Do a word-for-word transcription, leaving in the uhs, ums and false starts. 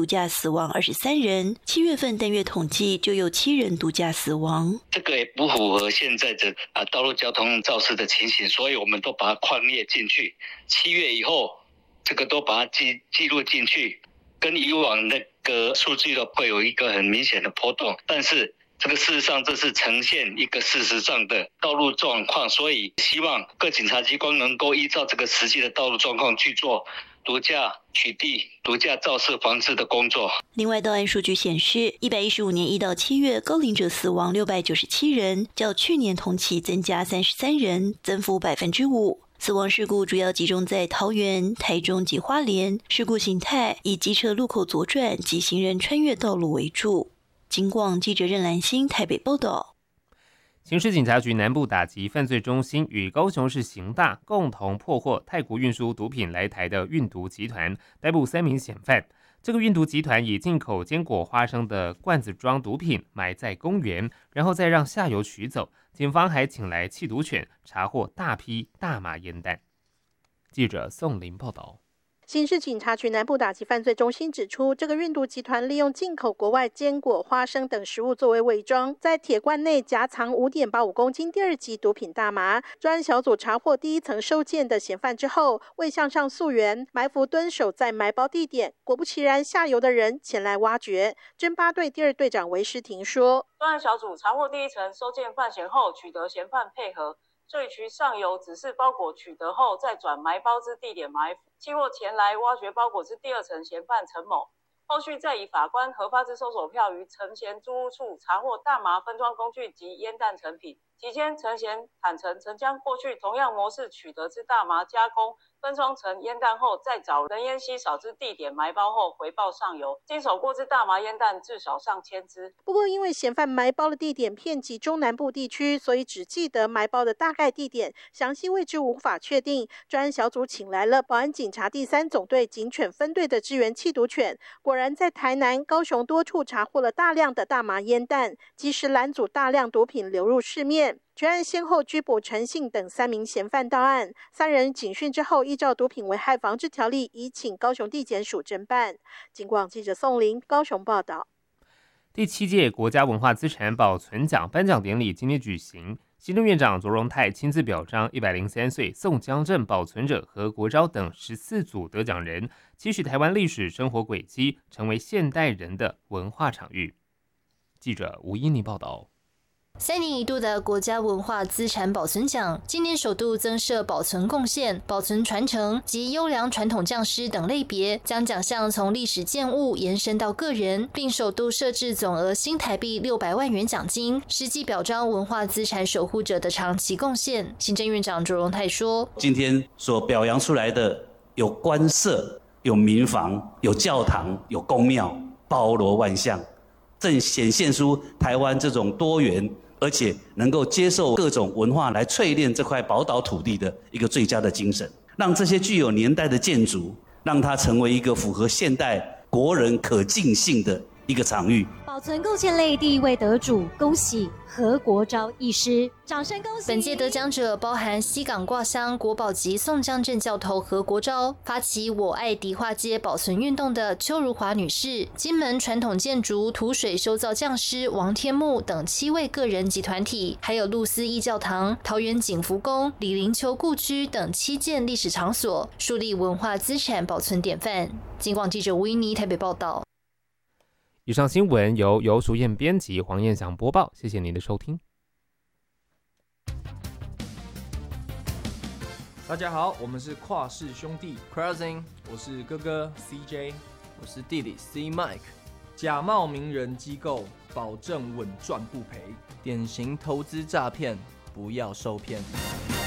毒驾死亡二十三人，七月份单月统计就有七人毒驾死亡。 这个也不符合现在的啊道路交通肇事的情形，所以我们都把它框列进去。七月以后，这个都把它记记录进去，跟以往那个数据都会有一个很明显的波动，但是这个事实上这是呈现一个事实上的道路状况，所以希望各警察机关能够依照这个实际的道路状况去做毒驾取缔、毒驾肇事防治的工作。 另外，道安数据显示，一百一十五年一到七月高龄者死亡六百九十七人，较去年同期增加三十三人，增幅百分之五。死亡事故主要集中在桃园、台中及花莲，事故形态以机车路口左转及行人穿越道路为主。警广记者任兰心台北报道。 刑事警察局南部打击犯罪中心与高雄市刑大共同破获泰国运输毒品来台的运毒集团，逮捕三名嫌犯。这个运毒集团以进口坚果花生的罐子装毒品埋在公园，然后再让下游取走。警方还请来缉毒犬，查获大批大麻烟弹。记者宋林报道。 刑事警察局南部打击犯罪中心指出，这个运毒集团利用进口国外坚果、花生等食物作为伪装，在铁罐内夹藏 五点八五公斤第二级毒品大麻。专案小组查获第一层收件的嫌犯之后，未向上溯源，埋伏蹲守在埋包地点。果不其然，下游的人前来挖掘。侦八队第二队长韦诗婷说， 专案小组查获第一层收件犯嫌后，取得嫌犯配合，坠渠上游指示包裹取得后，再转埋包之地点埋伏。期货前来挖掘包裹之第二层嫌犯陈某，后续再以法官核发之搜索票于陈嫌租屋处查获大麻分装工具及烟弹成品。期间，陈嫌坦承曾将过去同样模式取得之大麻加工分装成烟弹后，再找人烟稀少之地点埋包后回报上游，经手过之大麻烟弹至少上千支。 不过，因为嫌犯埋包的地点遍及中南部地区，所以只记得埋包的大概地点，详细位置无法确定。专案小组请来了保安警察第三总队警犬分队的支援缉毒犬，果然在台南、高雄多处查获了大量的大麻烟弹，及时拦阻大量毒品流入市面。全案先后拘捕陈姓等三名嫌犯到案，三人警讯之后，依照毒品危害防治条例，移请高雄地检署侦办。警广记者宋林高雄报道。 第七届国家文化资产保存奖颁奖典礼今天举行，行政院长卓荣泰亲自表彰一百零三岁宋江镇保存者何国昭等十四组得奖人，期许台湾历史生活轨迹成为现代人的文化场域。记者吴依妮报道。 三年一度的国家文化资产保存奖，今年首度增设保存贡献、保存传承及优良传统匠师等类别，将奖项从历史建物延伸到个人，并首度设置总额新台币六百万元奖金，实际表彰文化资产守护者的长期贡献。行政院长卓荣泰说：“ 今天所表扬出来的有官舍、有民房、有教堂、有宫庙，包罗万象，正显现出台湾这种多元，而且能够接受各种文化来淬炼这块宝岛土地的一个最佳的精神，让这些具有年代的建筑，让它成为一个符合现代国人可敬性的一个场域。” 保存贡献类第一位得主，恭喜何国昭医师，掌声恭喜！ 本届得奖者包含西港挂香国宝级宋江镇教头何国昭，发起我爱迪化街保存运动的邱如华女士，金门传统建筑土水修造匠师王天木等七位个人及团体，还有露丝义教堂、桃园景福宫、李林秋故居等七件历史场所，树立文化资产保存典范。警广记者吴依妮台北报道。 以上新闻由游淑燕编辑，黄燕祥播报，谢谢您的收听。 大家好，我们是跨氏兄弟 Crossing， 我是哥哥 C J， 我是弟弟 C Mike。 假冒名人机构，保证稳赚不赔， 典型投资诈骗，不要受骗。